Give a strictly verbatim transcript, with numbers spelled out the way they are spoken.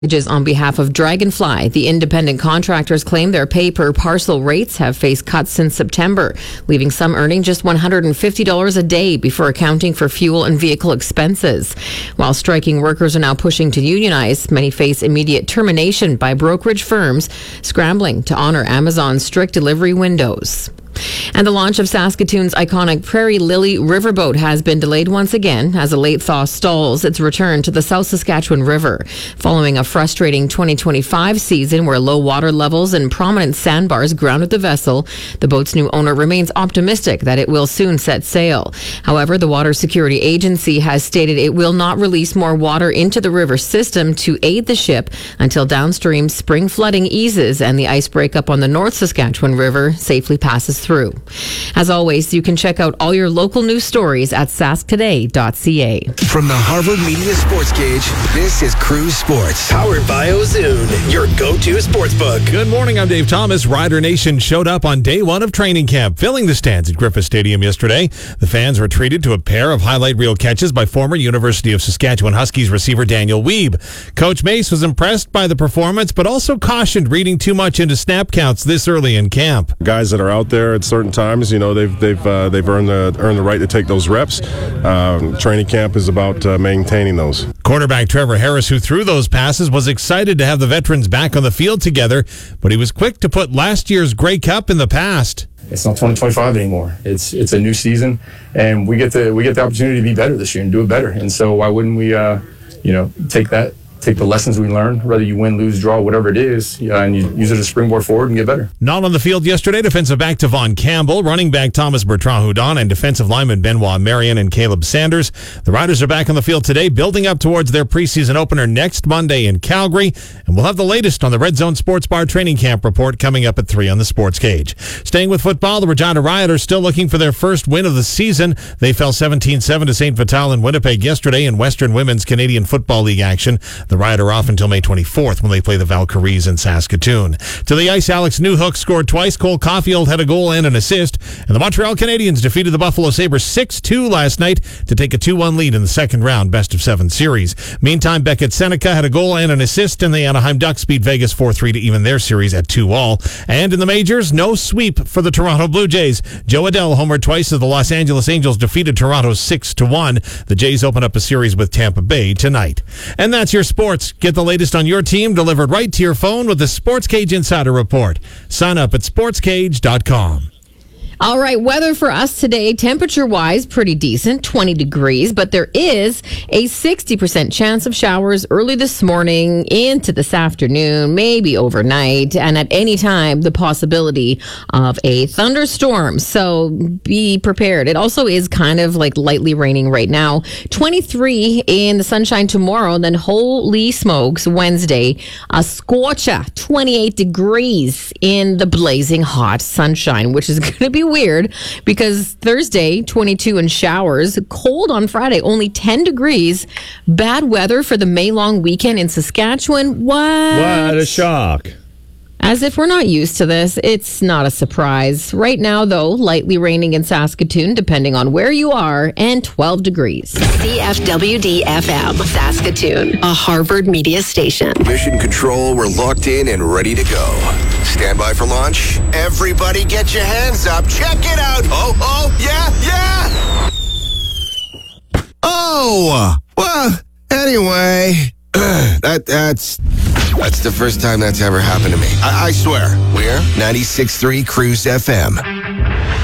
On behalf of Dragonfly, the independent contractors claim their pay per parcel rates have faced cuts since September, leaving some earning just one hundred fifty dollars a day before accounting for fuel and vehicle expenses. While striking workers are now pushing to unionize, many face immediate termination by brokerage firms scrambling to honor Amazon's strict delivery windows. And the launch of Saskatoon's iconic Prairie Lily riverboat has been delayed once again as a late thaw stalls its return to the South Saskatchewan River. Following a frustrating twenty twenty-five season where low water levels and prominent sandbars grounded the vessel, the boat's new owner remains optimistic that it will soon set sail. However, the Water Security Agency has stated it will not release more water into the river system to aid the ship until downstream spring flooding eases and the ice breakup on the North Saskatchewan River safely passes through. As always, you can check out all your local news stories at sask today dot c a. From the Harvard Media Sports Cage, this is Cruise Sports. Powered by Ozoon, your go-to sports book. Good morning, I'm Dave Thomas. Rider Nation showed up on day one of training camp, filling the stands at Griffith Stadium yesterday. The fans were treated to a pair of highlight reel catches by former University of Saskatchewan Huskies receiver Daniel Wiebe. Coach Mace was impressed by the performance, but also cautioned reading too much into snap counts this early in camp. Guys that are out there at certain times, you know, they've they've uh, they've earned the earned the right to take those reps. Um, training camp is about uh, maintaining those. Quarterback Trevor Harris, who threw those passes, was excited to have the veterans back on the field together, but he was quick to put last year's Grey Cup in the past. It's not twenty twenty-five anymore. It's it's a new season, and we get the we get the opportunity to be better this year and do it better. And so why wouldn't we, uh, you know, take that. Take the lessons we learn, whether you win, lose, draw, whatever it is, yeah, and you use it as a springboard forward and get better. Not on the field yesterday, defensive back Tavon Campbell, running back Thomas Bertrand-Houdon, and defensive lineman Benoit Marion and Caleb Sanders. The Riders are back on the field today, building up towards their preseason opener next Monday in Calgary. And we'll have the latest on the Red Zone Sports Bar training camp report coming up at three on the Sports Cage. Staying with football, the Regina Rioters still looking for their first win of the season. They fell seventeen seven to Saint Vital in Winnipeg yesterday in Western Women's Canadian Football League action. The Riot are off until May twenty-fourth when they play the Valkyries in Saskatoon. To the ice, Alex Newhook scored twice. Cole Caulfield had a goal and an assist. And the Montreal Canadiens defeated the Buffalo Sabres six two last night to take a two one lead in the second round best of seven series. Meantime, Beckett Seneca had a goal and an assist, and the Anaheim Ducks beat Vegas four three to even their series at two all. And in the majors, no sweep for the Toronto Blue Jays. Joe Adell homered twice as the Los Angeles Angels defeated Toronto six to one. The Jays open up a series with Tampa Bay tonight. And that's your sports. Get the latest on your team delivered right to your phone with the Sports Cage Insider Report. Sign up at sports cage dot com. All right, weather for us today, temperature-wise, pretty decent, twenty degrees, but there is a sixty percent chance of showers early this morning into this afternoon, maybe overnight, and at any time, the possibility of a thunderstorm. So be prepared. It also is kind of like lightly raining right now. twenty-three in the sunshine tomorrow, and then holy smokes, Wednesday, a scorcher, twenty-eight degrees in the blazing hot sunshine, which is going to be weird because Thursday, twenty-two in showers, cold on Friday, only ten degrees, bad weather for the May long weekend in Saskatchewan. What? What a shock. As if we're not used to this, it's not a surprise. Right now, though, lightly raining in Saskatoon, depending on where you are, and twelve degrees. C F W D F M, Saskatoon, a Harvard media station. Mission Control, we're locked in and ready to go. Stand by for launch. Everybody get your hands up. Check it out. Oh, oh, yeah, yeah. Oh, well, anyway, that that's... That's the first time that's ever happened to me. I, I swear. We're ninety-six point three Cruise F M.